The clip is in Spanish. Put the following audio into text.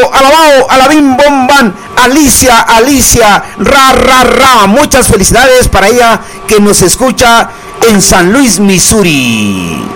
alabao, alabim, bomban, Alicia, ra. Muchas felicidades para ella que nos escucha en San Luis, Missouri.